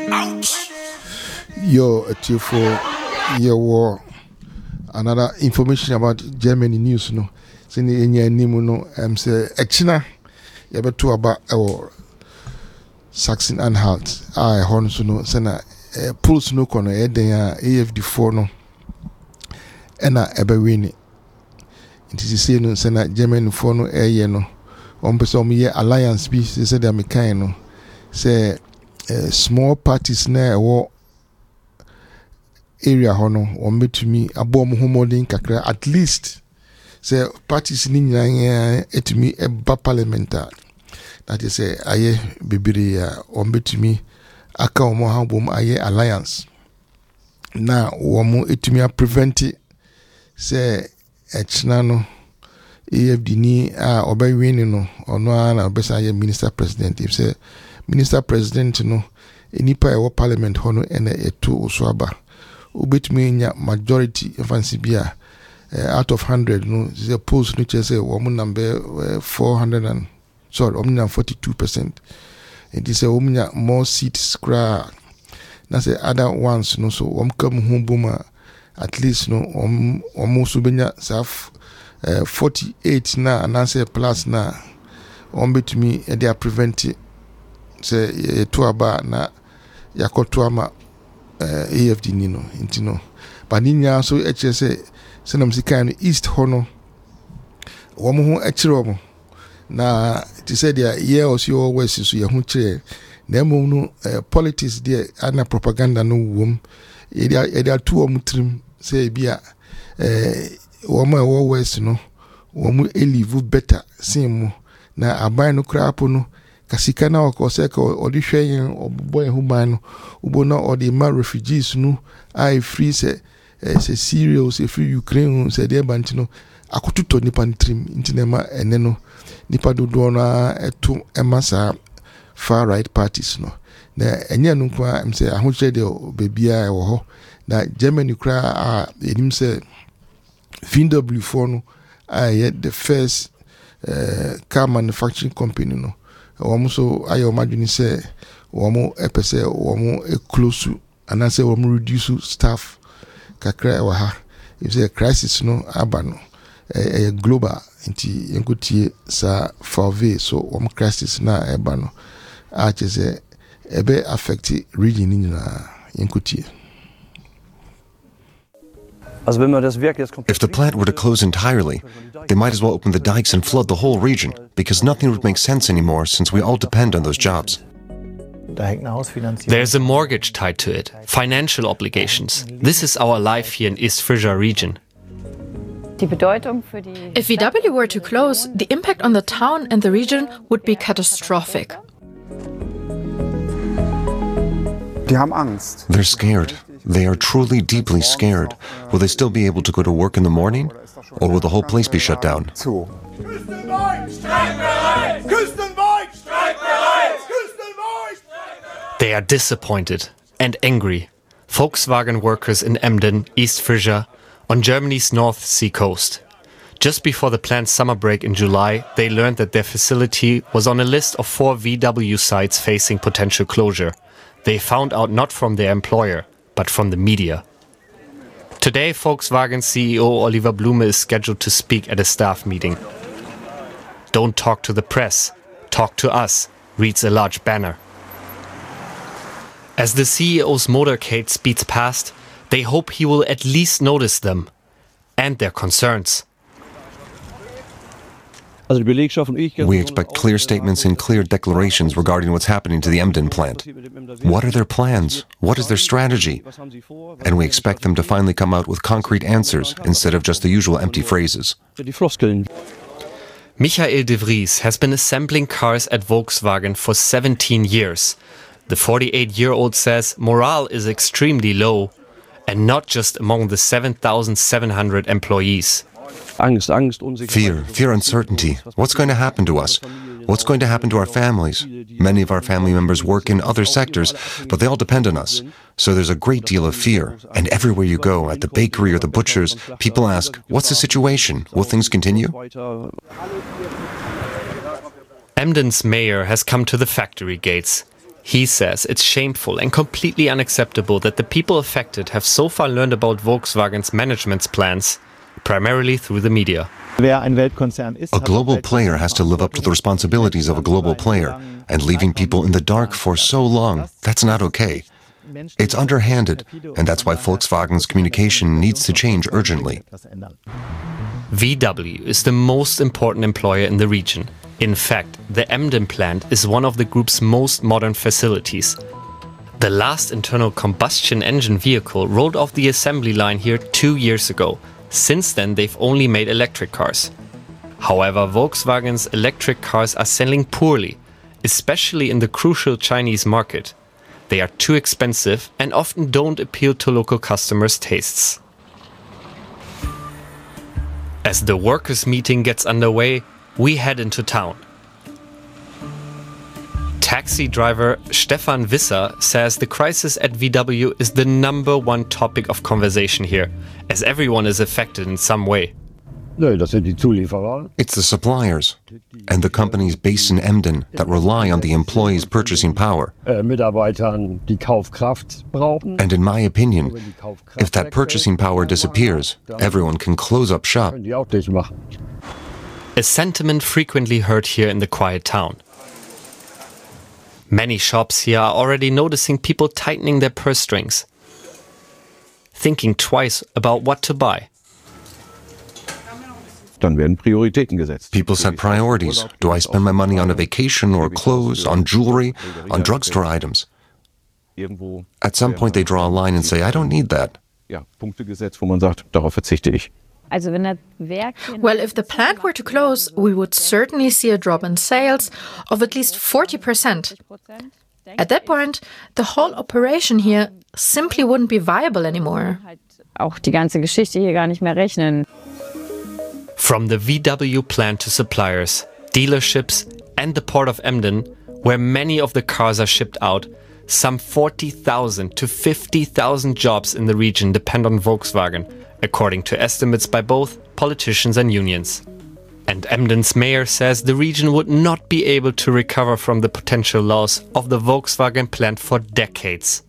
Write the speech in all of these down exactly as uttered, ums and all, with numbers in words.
Yo, a tear for your war. Another information about Germany news, no. Sini enya nimu no, I'm say Echina. You better about our Saxon-Anhalt. I horn so no, sena pulse no kono eden A F D four no. Ena ebe wini. It is say no sena Germany four no eye no. On person me alliance bi say they make no. Say uh, small parties na wo area hono o metumi abo mo homodin kakra at least say parties ni nyanya etumi e ba parliamentar that is say aye bibiri ya o metumi aka o mo habom aye alliance na wo mo etumi a prevent say echna no A F D ni a obawini no ono na obesa ye minister president if say minister president no enipa e wo parliament hono ene etu usoaba ubetumi nya majority fancy bia uh, out of one hundred no the polls no say woman number uh, four hundred and sorry omnya forty-two percent it is a omnya more seats cra na say other ones no so om come home boma at least no om om so benya saf uh, forty-eight na na say plus na om betumi e dey prevent say to aba na yakoto ama Uh, A F D nino intino but ninya so eche say senam sika no east hono wo mo ho echire wo na ti say dia year oso west so ye ho kire na mo no uh, politics dia ana propaganda no wom e dia e dia tu om trim say bia eh wo mo wo west no wo mo elive better sim na aban no krapo no kasika na okose ka odi hweyen oboy human no ubo na odi ma refugees no ai free se se Syria se free Ukraine se de banti no akototo nipa ntrim ntinema ene no nipa dodo na eto emasa far right parties no na enye no kwa am se ahoche de bebia e wo ho na Germany kra a enim se V W four no ai the first uh, car manufacturing company no womo so ayo madwini se womo epese womo e close ana se womo reduce staff kakra e wa ha if say crisis no aba no e, e global nti yenkotie sa forve so womo crisis na eba no a chese ebe affect region ni na yenkotie. If the plant were to close entirely, they might as well open the dikes and flood the whole region, because nothing would make sense anymore since we all depend on those jobs. There's a mortgage tied to it, financial obligations. This is our life here in East Frisia region. If V W were to close, the impact on the town and the region would be catastrophic. They're scared. They are truly deeply scared. Will they still be able to go to work in the morning? Or will the whole place be shut down? They are disappointed and angry. Volkswagen workers in Emden, East Frisia, on Germany's North Sea coast. Just before the planned summer break in July, they learned that their facility was on a list of four V W sites facing potential closure. They found out not from their employer, but from the media. Today, Volkswagen C E O Oliver Blume is scheduled to speak at a staff meeting. "Don't talk to the press, talk to us," reads a large banner. As the C E O's motorcade speeds past, they hope he will at least notice them and their concerns. We expect clear statements and clear declarations regarding what's happening to the Emden plant. What are their plans? What is their strategy? And we expect them to finally come out with concrete answers instead of just the usual empty phrases. Michael de Vries has been assembling cars at Volkswagen for seventeen years. The forty-eight-year-old says morale is extremely low, and not just among the seven thousand seven hundred employees. Fear, fear, uncertainty. What's going to happen to us? What's going to happen to our families? Many of our family members work in other sectors, but they all depend on us. So there's a great deal of fear. And everywhere you go, at the bakery or the butcher's, people ask, what's the situation? Will things continue? Emden's mayor has come to the factory gates. He says it's shameful and completely unacceptable that the people affected have so far learned about Volkswagen's management's plans, primarily through the media. A global player has to live up to the responsibilities of a global player, and leaving people in the dark for so long, that's not okay. It's underhanded, and that's why Volkswagen's communication needs to change urgently. V W is the most important employer in the region. In fact, the Emden plant is one of the group's most modern facilities. The last internal combustion engine vehicle rolled off the assembly line here two years ago. Since then, they've only made electric cars. However, Volkswagen's electric cars are selling poorly, especially in the crucial Chinese market. They are too expensive and often don't appeal to local customers' tastes. As the workers' meeting gets underway, we head into town. Taxi driver Stefan Wisser says the crisis at V W is the number one topic of conversation here, as everyone is affected in some way. It's the suppliers and the companies based in Emden that rely on the employees' purchasing power. And in my opinion, if that purchasing power disappears, everyone can close up shop. A sentiment frequently heard here in the quiet town. Many shops here are already noticing people tightening their purse strings, thinking twice about what to buy. People set priorities. Do I spend my money on a vacation or clothes, on jewelry, on drugstore items? At some point they draw a line and say, I don't need that. Well, if the plant were to close, we would certainly see a drop in sales of at least forty percent. At that point, the whole operation here simply wouldn't be viable anymore. From the V W plant to suppliers, dealerships and the port of Emden, where many of the cars are shipped out, some forty thousand to fifty thousand jobs in the region depend on Volkswagen, according to estimates by both politicians and unions. And Emden's mayor says the region would not be able to recover from the potential loss of the Volkswagen plant for decades.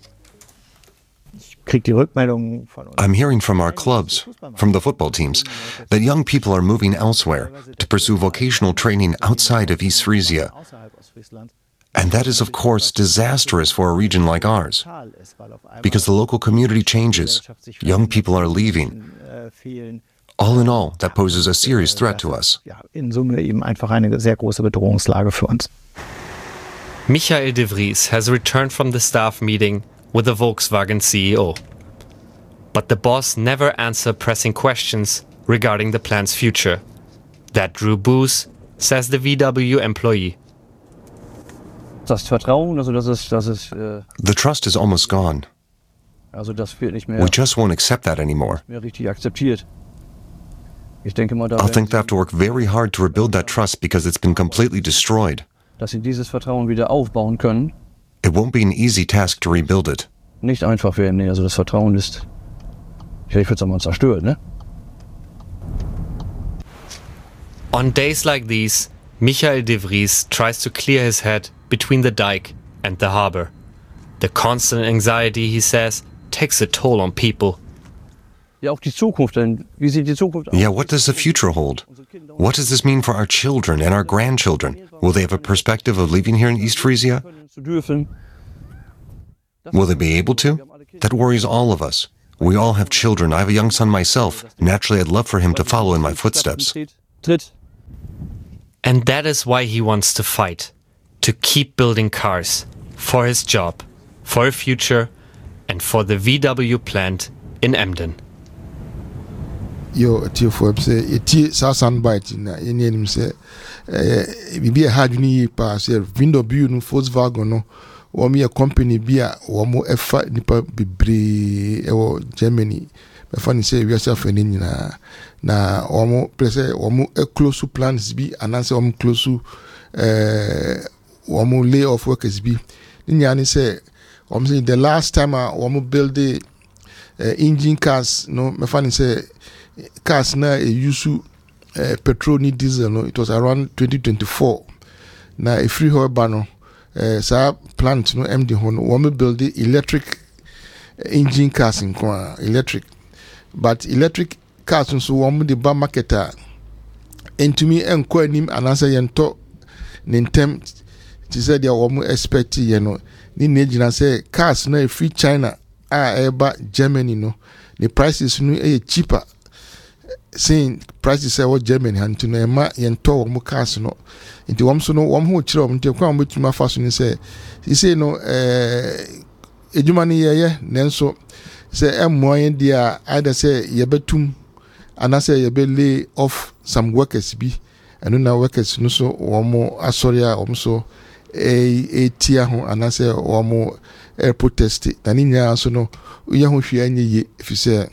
I'm hearing from our clubs, from the football teams, that young people are moving elsewhere to pursue vocational training outside of East Frisia. And that is, of course, disastrous for a region like ours, because the local community changes, young people are leaving. All in all, that poses a serious threat to us. Michael de Vries has returned from the staff meeting with the Volkswagen C E O. But the boss never answered pressing questions regarding the plan's future. That drew boos, says the V W employee. The trust is almost gone. We just won't accept that anymore. I'll think they have to work very hard to rebuild that trust because it's been completely destroyed. It won't be an easy task to rebuild it. On days like these, Michael de Vries tries to clear his head between the dike and the harbor. The constant anxiety, he says, takes a toll on people. Yeah, what does the future hold? What does this mean for our children and our grandchildren? Will they have a perspective of living here in East Frisia? Will they be able to? That worries all of us. We all have children. I have a young son myself. Naturally, I'd love for him to follow in my footsteps. And that is why he wants to fight. To keep building cars. For his job. For a future. And for the V W plant in Emden. Yo, ati for say eti sa soundbite na eni enim say eh bibi e hard ni pa say window view no Volkswagen no wo me company bi a wo mo efa nipa bibre e wo Germany be fa ni say we self eni nyina na wo mo prese wo mo e close plans bi ananse wo mo close eh wo mo lay off workers bi ni ani say wo mo say the last time wo mo build the uh, engine cars no me fa ni say cars na e use uh, petrol ni diesel no it was around twenty twenty-four na e free ho ba no uh, sa plant no M D ho no wɔn build electric engine cars in kwa electric, but electric cars nso wɔn de ba market a entumi enko anim anasa yento ne ntem ti sɛ deɛ wɔn expect yɛ no ni ne gyina sɛ cars no free China a eba Germany no the prices no e cheaper saying prices say what Germany hantu no ema yento wɔn cars no nti wɔn so no wɔn ho kyerɛ wɔn nti kwa wɔn betumi afa so ne sɛ sɛ no eh edwuma ne yɛyɛ nanso sɛ ɛmmoa yɛn dia either sɛ yɛbɛtum anase yɛbɛ lay off some workers bi ɛno na workers no so wɔn asɔre a wɔn so e etia ho anase wɔn e protest na ne nyinaa so no yɛ ho hwɛ anye ye fi sɛ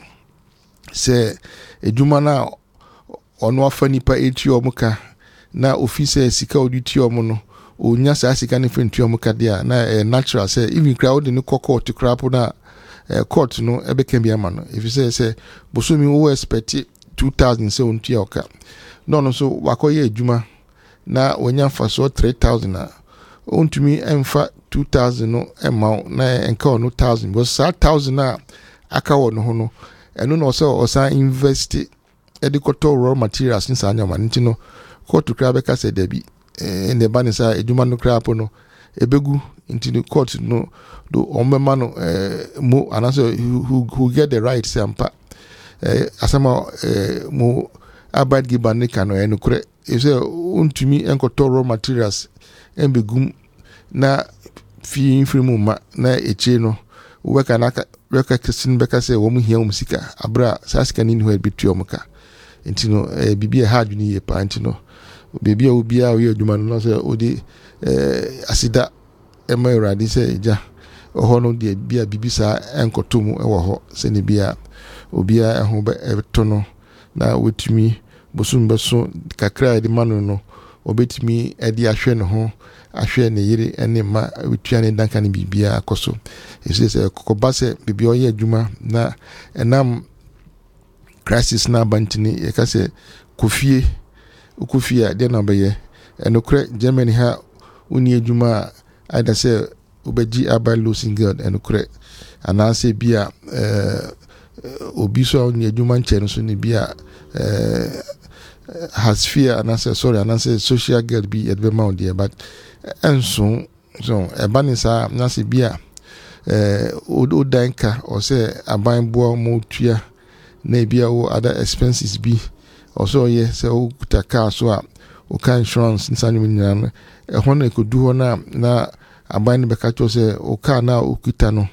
sɛ edwuma na ɔno afa nipa eti wɔn ka na officer sika odi ti wɔn no onya saa sika ne fentu wɔn ka dia na eh, natural sɛ even crowd ne kokɔ to crap na eh, court no ebe kan bi ama no if you say sɛ bosomi wo expect two thousand sɛ ontua oka no no so wakɔyɛ adwuma na onya fa so three thousand a ontumi emfa two thousand no emma na enka ono one thousand because that one thousand a aka wɔ no ho no ɛno na ɔsɛ ɔsan invest edikoto raw materials nsa anya man nti no court kra bɛka sɛ dabi eh ne ba ne sa edwuma no kra po no ebegu nti the court no do ombema no eh mo anaso who who get the right sampa eh asama eh mo abad giba ne kano eno kure ise untumi enkoto raw materials embegum na fi infrimu ma na eche no weka na weka kesin beka se wo mu hia wo sika abra sasika ni ho ebitu omka nti no eh bibia ha adwuni ye pa nti no bibia obi a we adwuma no se odi eh asida ema urade se eja oho no de bia bibisa enkoto mu ewo ho se ne bia obi a ho be eto no na wetumi bosum beso kakra de manu no obetumi edi ahwe ne ho ahwe ne yire ene ma wetua ne danka ne bibia akoso ese se kokoba se bibia oye adwuma na enam crisis na bantini e ka se kofie ukofie de na beye enokre Germany ha uni adwuma aida se obeji aba losing girl enokre anase bia eh obi so uni adwuma nche no so ne bia eh has fear anase sorry anase social girl be at be mount there but enso so ebanisa nase bia eh odanka o se aban bo mo tua na bia wo other expenses bi also ye se o kutaka so a o kan insurance nsanu nyina e ho na ekodu ho na na aban be ka to se o ka na o kuta no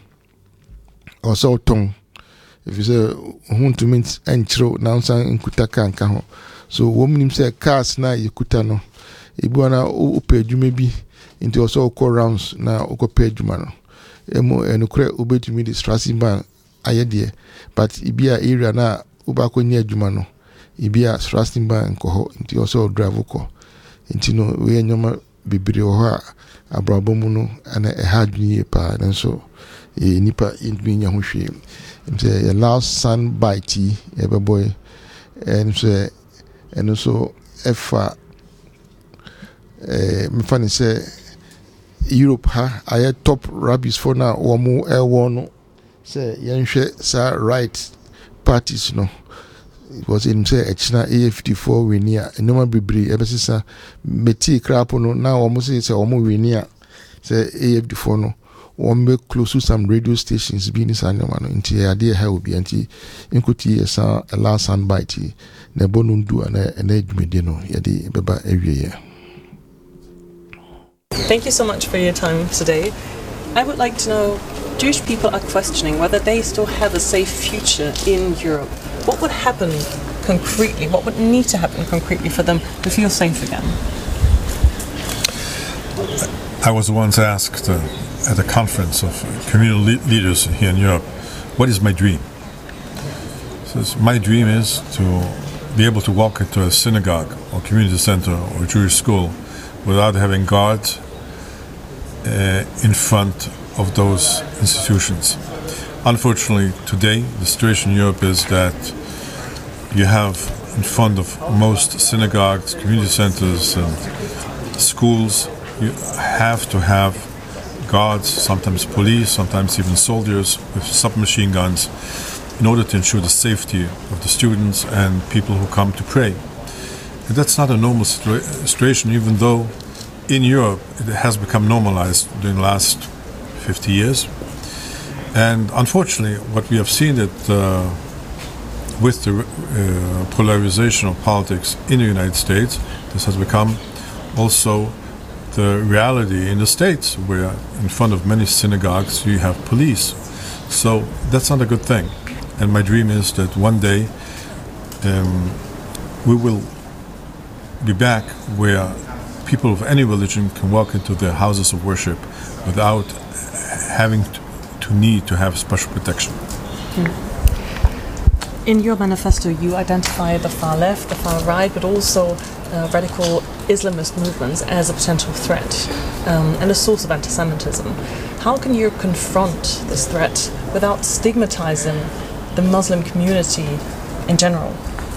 also ton if you say huntu means enchiro na nsan nkutaka nka ho so women say cars na yikuta no ebu na o pe adwuma bi into also call rounds na o ko pe adwuma no emo enukre obetumi di stressing ban ayede but ibia area na uba ko nya adwuma no ibia stressing ban ko ho into also drive ko into no we nyoma bibiri ho a abrabomu no ana e ha adwini pa na so e nipa indwi nya ho hwe nte last sun bite e be boy and so and so efa eh me fani say Europe ha aye top rabbis for now wo mu e wo no say yenhwe sa right parties no it was in say echina A F D four winia enoma bibiri ebesisa meti crap no na wo mu say say wo mu winia say A F D four no one be close to some radio stations being in Sanyama into the idea how be anti incuti a last and bite ne bonundu and an edge medino yadi beba every year. Thank you so much for your time today. I would like to know, Jewish people are questioning whether they still have a safe future in Europe. What would happen concretely? What would need to happen concretely for them to feel safe again? I was once asked uh, at a conference of community le- leaders here in Europe, what is my dream? So my dream is to be able to walk into a synagogue or community center or a Jewish school without having guards uh, in front of those institutions. Unfortunately, today, the situation in Europe is that you have in front of most synagogues, community centers and schools you have to have guards, sometimes police, sometimes even soldiers with submachine guns, in order to ensure the safety of the students and people who come to pray. And that's not a normal situa- situation, even though in Europe it has become normalized during the last fifty years. And unfortunately, what we have seen that uh, with the uh, polarization of politics in the United States, this has become also the reality in the States, where in front of many synagogues you have police. So that's not a good thing. And my dream is that one day um, we will be back where people of any religion can walk into their houses of worship without having to, to need to have special protection. Mm. In your manifesto, you identify the far left, the far right, but also uh, radical Islamist movements as a potential threat um, and a source of anti-Semitism. How can you confront this threat without stigmatizing the Muslim community in general?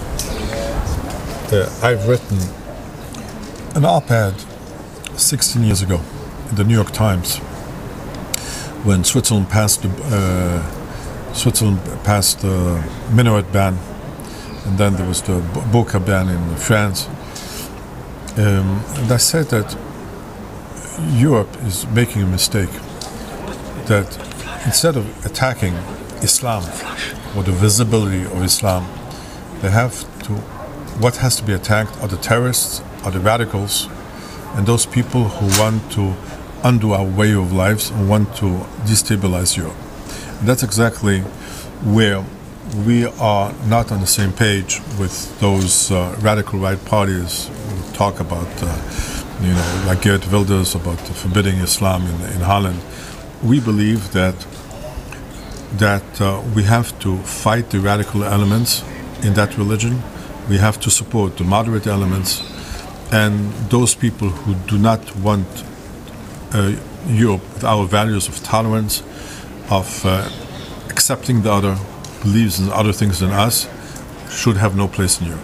Uh, I've written an op-ed sixteen years ago in the New York Times when Switzerland passed the uh, Switzerland passed the minaret ban, and then there was the burqa ban in France. Um, and I said that Europe is making a mistake, that instead of attacking Islam or the visibility of Islam, they have to, what has to be attacked are the terrorists, are the radicals, and those people who want to undo our way of lives and want to destabilize Europe. And that's exactly where we are not on the same page with those uh, radical right parties who talk about, uh, you know, like Geert Wilders, about forbidding Islam in, in Holland. We believe that that uh, we have to fight the radical elements in that religion. We have to support the moderate elements, and those people who do not want uh, Europe with our values of tolerance, of uh, accepting the other, believes in other things than us, should have no place in Europe.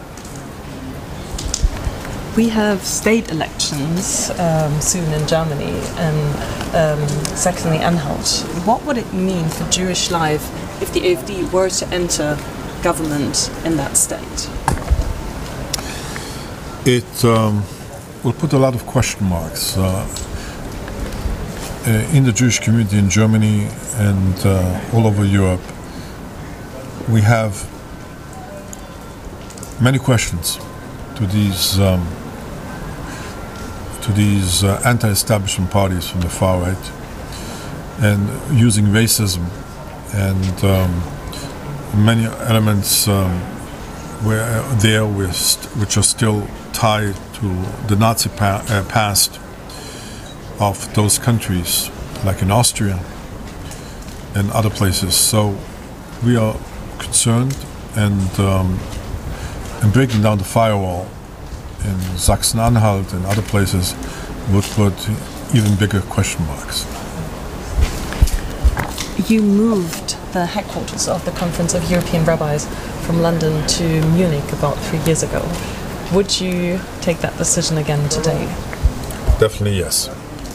We have state elections um, soon in Germany and um, Saxony-Anhalt. What would it mean for Jewish life if the A F D were to enter government in that state? It um, will put a lot of question marks uh, in the Jewish community in Germany and uh, all over Europe. We have many questions to these um, to these uh, anti-establishment parties from the far right, and using racism and um, many elements um, where there which are still tied to the Nazi pa- uh, past of those countries, like in Austria and other places. So we are concerned, and um, and breaking down the firewall in Sachsen-Anhalt and other places would put even bigger question marks. You moved the headquarters of the Conference of European Rabbis from London to Munich about three years ago. Would you take that decision again today? Definitely yes.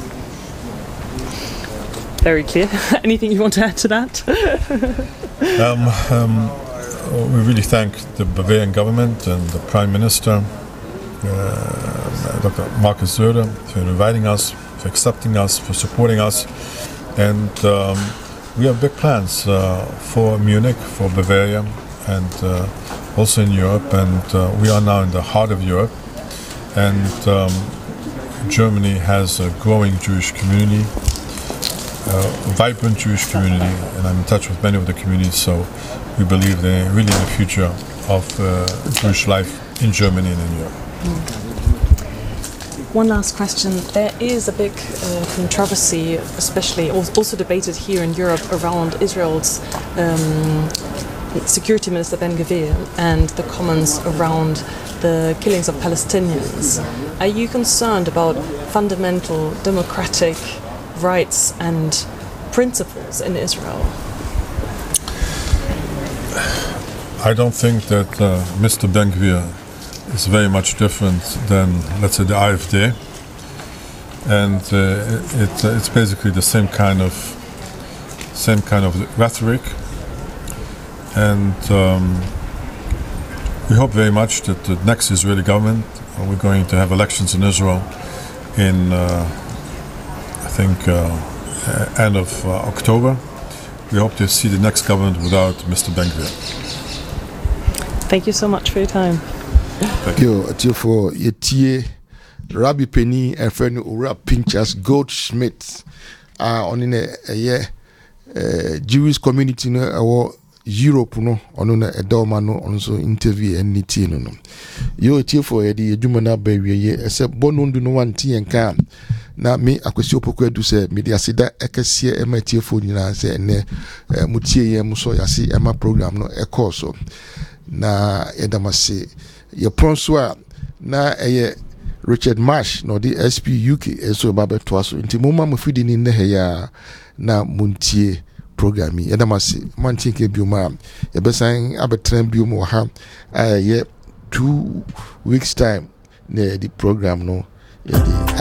Very clear. Anything you want to add to that? um, um, we really thank the Bavarian government and the Prime Minister, uh, Doctor Markus Söder, for inviting us, for accepting us, for supporting us. And um, we have big plans uh, for Munich, for Bavaria, and uh, also in Europe. And uh, we are now in the heart of Europe. And um, Germany has a growing Jewish community, a vibrant Jewish community, and I'm in touch with many of the communities, so we believe they're really the future of uh, Jewish life in Germany and in Europe. Mm. One last question. There is a big uh, controversy, especially also debated here in Europe, around Israel's um, Security Minister Ben-Gvir and the comments around the killings of Palestinians. Are you concerned about fundamental democratic rights and principles in Israel? I don't think that uh, Mister Ben-Gvir is very much different than, let's say, the A F D. and uh, it, uh, it's basically the same kind of same kind of rhetoric. And um, we hope very much that the next Israeli government, uh, we're going to have elections in Israel in, uh, I think, uh, end of uh, October. We hope to see the next government without Mister Ben-Gvir. Thank you so much for your time. Thank you. Yo, for your Rabbi Penny and friend Ura Pinchas Goldsmith uh, on in a, a year uh, Jewish community no our Europe no ono na edoma no ono so interview and tie no no yo tie for e di adwuma na ba wiye e se bono ndu no wan tie nka na me akwesi opoko adu se me di aseda ekese e ma tie for nyina se ne mutie ye muso yase e ma program no e course so na edamase ye pronso a na eye Richard Marsh no di S P U K eso ba beto so nti mo ma mo fidi ni ne ya na muntie program yi edamase mantin ke bioma e besan abetran bioma ha eh ye two weeks time na the program no e